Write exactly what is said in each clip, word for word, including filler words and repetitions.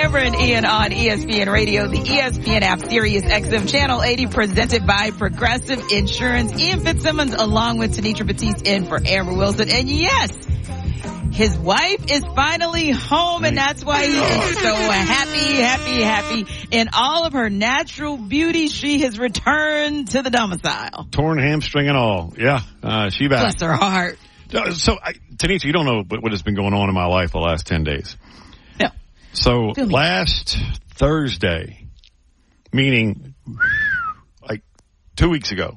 Amber and Ian on E S P N Radio, the E S P N app, Sirius X M Channel eighty, presented by Progressive Insurance. Ian Fitzsimmons along with Tanitra Batiste in for Amber Wilson. And yes, his wife is finally home, and that's why he is so happy, happy, happy. In all of her natural beauty, she has returned to the domicile. Torn hamstring and all. Yeah, uh, she back. Bless her heart. So, I, Tanisha, you don't know what has been going on in my life the last ten days. No. So, last Thursday, meaning like two weeks ago,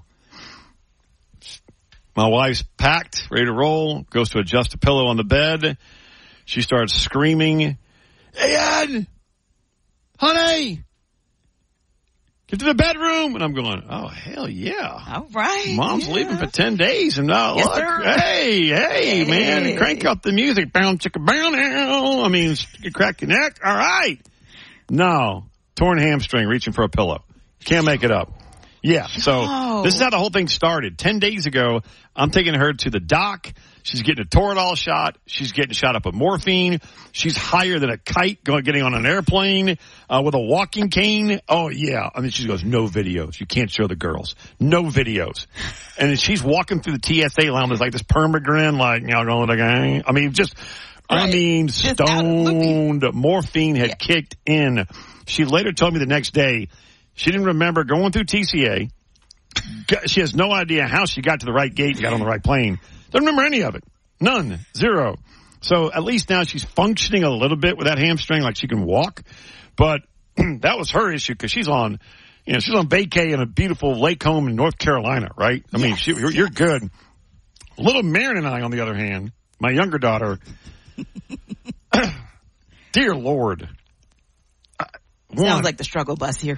my wife's packed, ready to roll, goes to adjust a pillow on the bed. She starts screaming, "Hey, Ed! Honey! Get to the bedroom!" And I'm going, oh, hell yeah. All right. Mom's yeah. leaving for ten days. And now, yes, look, sir. hey, hey, hey, man, crank up the music. Bound, chicka, bound, I mean, you crack your neck. All right. No. Torn hamstring, reaching for a pillow. Can't make it up. Yeah, so oh. this is how the whole thing started. Ten days ago, I'm taking her to the doc. She's getting a Toradol shot. She's getting shot up with morphine. She's higher than a kite going, getting on an airplane uh, with a walking cane. Oh, yeah. I mean, she goes, no videos. You can't show the girls. No videos. And then she's walking through the T S A lounge. There's like this permagrin, like, you know, going again. I mean, just, right. I mean, just stoned. Morphine had yeah. kicked in. She later told me the next day, she didn't remember going through T C A. She has no idea how she got to the right gate and got on the right plane. Doesn't remember any of it. None. Zero. So at least now she's functioning a little bit with that hamstring, like she can walk. But that was her issue because she's on, you know, she's on vacay in a beautiful lake home in North Carolina, right? I yes. mean, she, you're, you're good. Little Marin and I, on the other hand, my younger daughter, dear Lord. Uh, Sounds one, like the struggle bus here.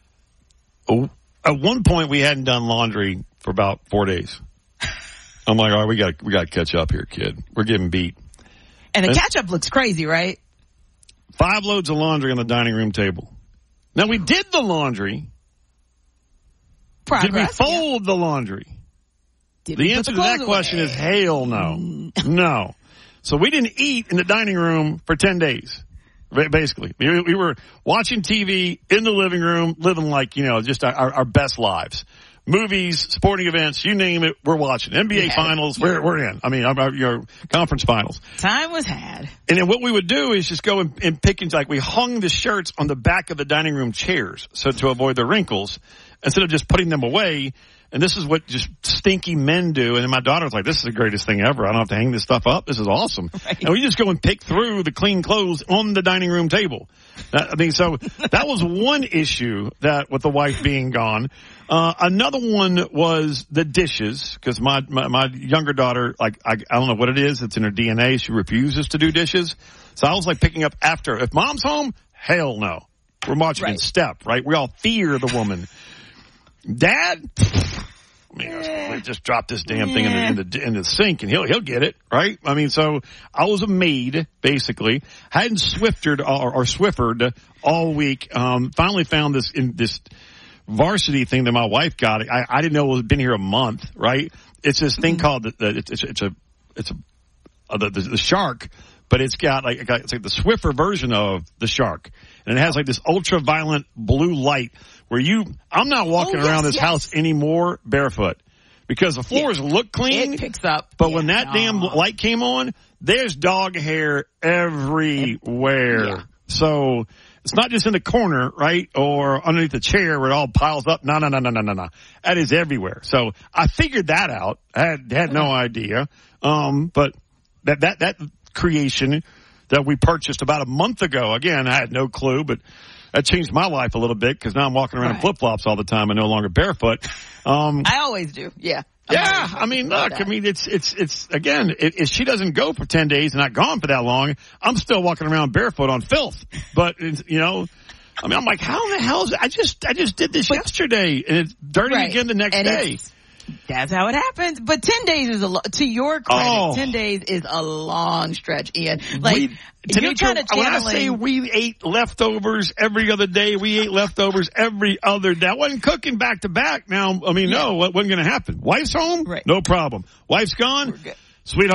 Oh, at one point, we hadn't done laundry for about four days. I'm like, all right, we got we got to catch up here, kid. We're getting beat. And the and catch up looks crazy, right? Five loads of laundry on the dining room table. Now we did the laundry. Progress, did we fold yeah. the laundry? Did the answer to that away? question is hell no, no. So we didn't eat in the dining room for ten days. Basically, we were watching T V in the living room, living like, you know, just our, our best lives. Movies, sporting events, you name it, we're watching. N B A yeah. finals, we're, we're in. I mean, our, your conference finals. Time was had. And then what we would do is just go and, and pick, and like we hung the shirts on the back of the dining room chairs, so to avoid the wrinkles, instead of just putting them away. And this is what just stinky men do. And then my daughter was like, this is the greatest thing ever. I don't have to hang this stuff up. This is awesome. Right. And we just go and pick through the clean clothes on the dining room table. That, I mean, so that was one issue that with the wife being gone. Uh, another one was the dishes, because my, my, my younger daughter, like, I, I don't know what it is. It's in her D N A. She refuses to do dishes. So I was like picking up after. If mom's home, hell no. We're marching right. in step, right? We all fear the woman. Dad, I mean, yeah. just drop this damn thing yeah. in, the, in the in the sink and he'll he'll get it, right? I mean, so I was a maid basically. Hadn't Swiftered or, or Swiffered all week. Um, finally found this in this varsity thing that my wife got. I, I didn't know it was been here a month, right? It's this thing mm-hmm. called the, the it's, it's a it's a uh, the, the the Shark, but it's got like it's like the Swiffer version of the Shark, and it has like this ultraviolet blue light. Where you, I'm not walking oh, yes, around this yes. house anymore barefoot because the floors yeah. look clean. It picks up. But yeah, when that no. damn light came on, there's dog hair everywhere. Yeah. So it's not just in the corner, right? Or underneath the chair where it all piles up. No, no, no, no, no, no, no. That is everywhere. So I figured that out. I had, had no idea. Um, but that, that, that creation that we purchased about a month ago, again, I had no clue, but that changed my life a little bit because now I'm walking around right. in flip-flops all the time and no longer barefoot. Um, I always do. Yeah. I'm yeah. I mean, look, that. I mean, it's, it's, it's, again, if, if she doesn't go for ten days and not gone for that long, I'm still walking around barefoot on filth. But, you know, I mean, I'm like, how in the hell is it? I just, I just did this but, yesterday and it's dirty right. again the next and day. That's how it happens. But ten days is a lo- to your credit. Oh. ten days is a long stretch, Ian. Like, we, you're kind of when I say we ate leftovers every other day, we ate leftovers every other day. I wasn't cooking back to back. Now, I mean, yeah. no, what wasn't going to happen? Wife's home? Right. No problem. Wife's gone? Sweetheart,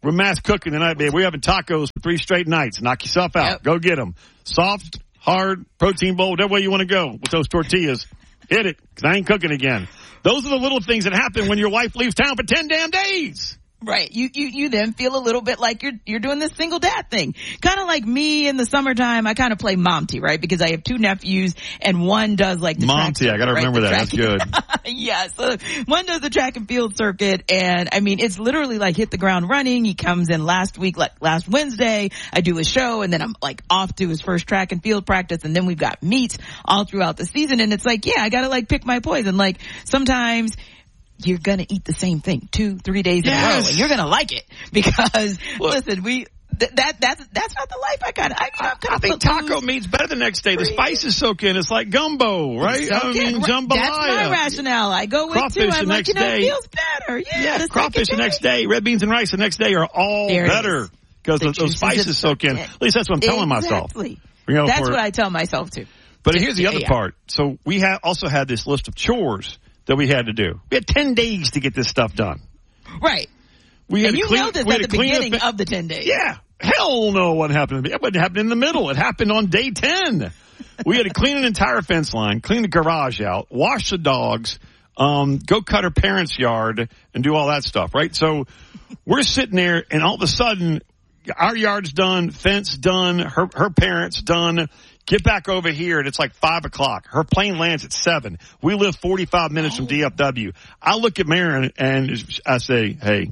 We're mass cooking tonight, baby. We're having tacos for three straight nights. Knock yourself out. Yep. Go get them. Soft, hard, protein bowl, whatever way you want to go with those tortillas. Hit it, because I ain't cooking again. Those are the little things that happen when your wife leaves town for ten damn days. Right. You, you, you then feel a little bit like you're, you're doing this single dad thing. Kind of like me in the summertime. I kind of play Momty, right? Because I have two nephews and one does like the Momty, I gotta right? remember the that. That's good. Yeah. So one does the track and field circuit. And I mean, it's literally like hit the ground running. He comes in last week, like last Wednesday. I do a show and then I'm like off to his first track and field practice. And then we've got meets all throughout the season. And it's like, yeah, I gotta like pick my poison. Like sometimes you're gonna eat the same thing two, three days yes. in a row, and you're gonna like it because well, listen, we th- that that's that's not the life I got. I, I, I think taco meat's better the next day. The spices soak in. It's like gumbo, right? I mean, jambalaya. That's my rationale. I go with crawfish two. I'm the like, next you know, day. it feels better. Yeah, yeah the crawfish the next day, red beans and rice the next day are all there better because those, those spices soak in. At least that's what I'm telling exactly. myself. You know, that's for, what I tell myself too. But here's the other yeah. part. So we ha- also had this list of chores that we had to do. We had ten days to get this stuff done. Right. We had and to you clean, know this we at had the to clean beginning the, of the ten days. Yeah. Hell no what happened. It wouldn't happen in the middle. It happened on day ten. We had to clean an entire fence line, clean the garage out, wash the dogs, um, go cut her parents' yard, and do all that stuff, right? So we're sitting there, and all of a sudden, our yard's done, fence done, her, her parents done. Get back over here, and it's like five o'clock. Her plane lands at seven. We live forty-five minutes oh. from D F W. I look at Marin, and I say, hey,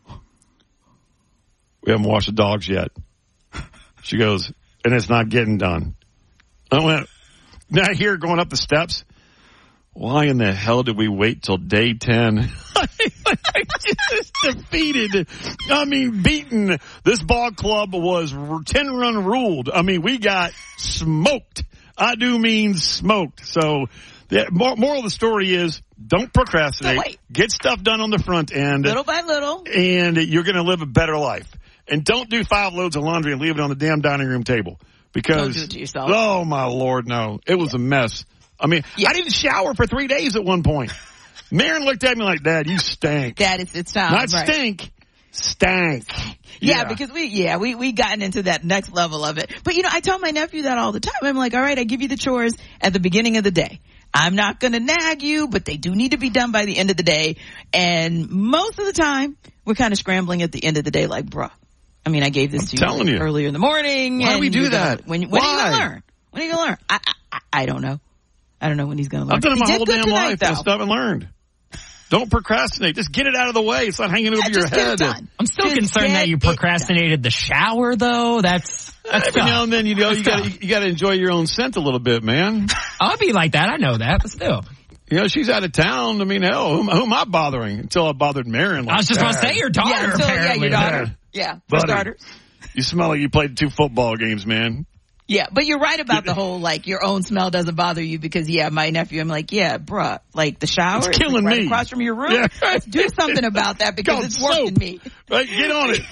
we haven't washed the dogs yet. She goes, and it's not getting done. I went, now I hear her going up the steps. Why in the hell did we wait till day ten? Just defeated. I mean, beaten. This ball club was ten run ruled. I mean, we got smoked. I do mean smoked. So the moral of the story is don't procrastinate. Don't wait. Get stuff done on the front end. Little by little. And you're going to live a better life. And don't do five loads of laundry and leave it on the damn dining room table. Because, don't do it to yourself. Oh my Lord, no. It was yeah. a mess. I mean, yeah. I didn't shower for three days at one point. Marin looked at me like, Dad, you stink. Dad, it's, it's time. Not right. stink. Stank. Yeah, yeah, because we, yeah, we, we gotten into that next level of it. But you know, I tell my nephew that all the time. I'm like, all right, I give you the chores at the beginning of the day. I'm not going to nag you, but they do need to be done by the end of the day. And most of the time, we're kind of scrambling at the end of the day like, bruh. I mean, I gave this I'm to you, telling you earlier in the morning. Why do we do that? Gonna, when when Why? are you going to learn? When are you going to learn? I, I, I don't know. I don't know when he's going to learn. I've done it my he whole damn tonight, life. Though. I still haven't learned. Don't procrastinate. Just get it out of the way. It's not hanging over yeah, your just head. Get it done. I'm still just concerned that you procrastinated the shower, though. That's, that's every tough. now and then you know that's you got you got to enjoy your own scent a little bit, man. I'll be like that. I know that, but still. You know, she's out of town. I mean, hell, who, who am I bothering? Until I bothered Marin. Like I was just going to say your daughter, yeah, until, apparently. Yeah, your daughter. Yeah, Buddy, daughter. You smell like you played two football games, man. Yeah, but you're right about the whole, like, your own smell doesn't bother you because, yeah, my nephew, I'm like, yeah, bruh, like, the shower it's is killing like right me. across from your room. Yeah. Let's do something about that because Called it's soap. working me. Right, get on it.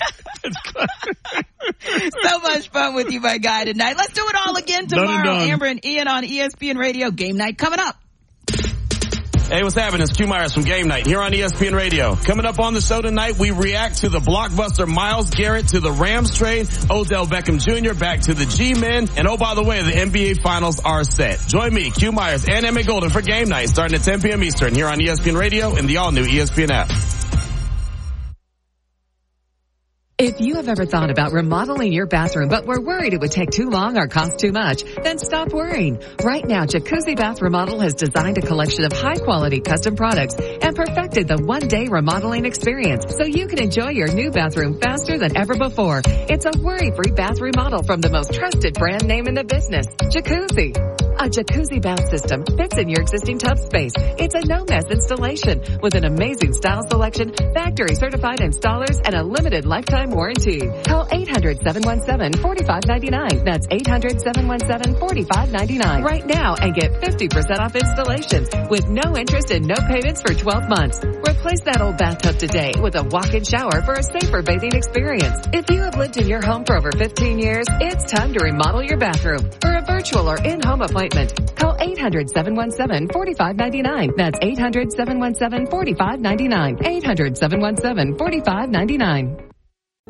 So much fun with you, my guy, tonight. Let's do it all again tomorrow. Done and done. Amber and Ian on E S P N Radio. Game night coming up. Hey, what's happening? It's Q Myers from Game Night here on E S P N Radio. Coming up on the show tonight, we react to the blockbuster Myles Garrett to the Rams trade, Odell Beckham Junior back to the G-Men, and oh, by the way, the N B A Finals are set. Join me, Q Myers, and Emma Golden for Game Night starting at ten p.m. Eastern here on E S P N Radio and the all-new E S P N app. If you have ever thought about remodeling your bathroom but were worried it would take too long or cost too much, then stop worrying. Right now, Jacuzzi Bath Remodel has designed a collection of high-quality custom products and perfected the one-day remodeling experience so you can enjoy your new bathroom faster than ever before. It's a worry-free bath remodel from the most trusted brand name in the business, Jacuzzi. A jacuzzi bath system fits in your existing tub space. It's a no-mess installation with an amazing style selection, factory-certified installers, and a limited lifetime warranty. Call eight hundred, seven one seven, four five nine nine. That's eight hundred, seven one seven, four five nine nine. Right now and get fifty percent off installations with no interest and no payments for twelve months. Replace that old bathtub today with a walk-in shower for a safer bathing experience. If you have lived in your home for over fifteen years, it's time to remodel your bathroom. For a virtual or in-home appointment, call eight hundred, seven one seven, four five nine nine. That's eight hundred, seven one seven, four five nine nine. eight hundred, seven one seven, four five nine nine.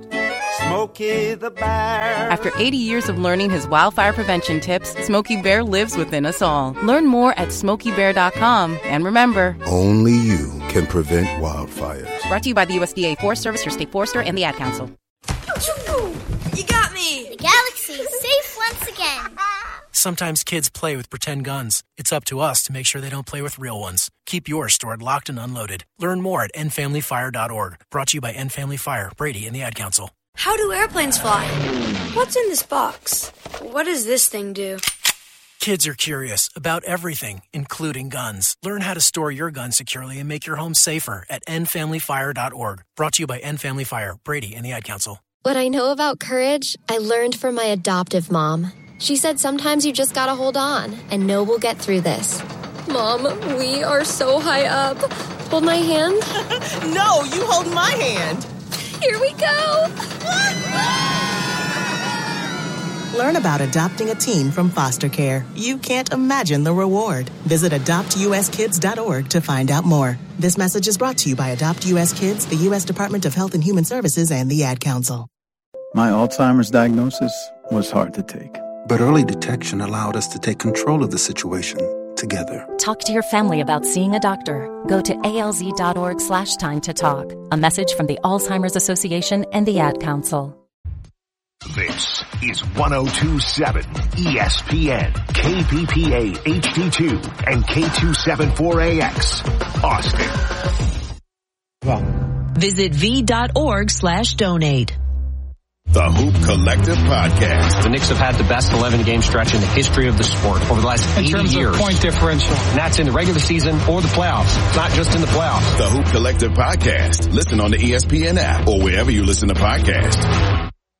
Smokey the Bear. After eighty years of learning his wildfire prevention tips, Smokey Bear lives within us all. Learn more at smokey bear dot com. And remember, only you can prevent wildfires. Brought to you by the U S D A Forest Service, your state forester, and the Ad Council. You got me! The galaxy is safe once again. Sometimes kids play with pretend guns. It's up to us to make sure they don't play with real ones. Keep yours stored locked and unloaded. Learn more at end family fire dot org. Brought to you by End Family Fire, Brady, and the Ad Council. How do airplanes fly? What's in this box? What does this thing do? Kids are curious about everything, including guns. Learn how to store your gun securely and make your home safer at end family fire dot org. Brought to you by End Family Fire, Brady, and the Ad Council. What I know about courage, I learned from my adoptive mom. She said sometimes you just gotta hold on and know we'll get through this. Mom, we are so high up. Hold my hand. No, you hold my hand. Here we go. Learn about adopting a teen from foster care. You can't imagine the reward. Visit adopt u s kids dot org to find out more. This message is brought to you by Adopt U S Kids, the U S Department of Health and Human Services, and the Ad Council. My Alzheimer's diagnosis was hard to take. But early detection allowed us to take control of the situation together. Talk to your family about seeing a doctor. Go to alz.org slash time to talk. A message from the Alzheimer's Association and the Ad Council. This is one oh two point seven E S P N, K P P A H D two, and K two seventy-four A X, Austin. Visit v.org slash donate. The Hoop Collective Podcast. The Knicks have had the best eleven-game stretch in the history of the sport over the last eighty years. In terms of point differential. And that's in the regular season or the playoffs, not just in the playoffs. The Hoop Collective Podcast. Listen on the E S P N app or wherever you listen to podcasts.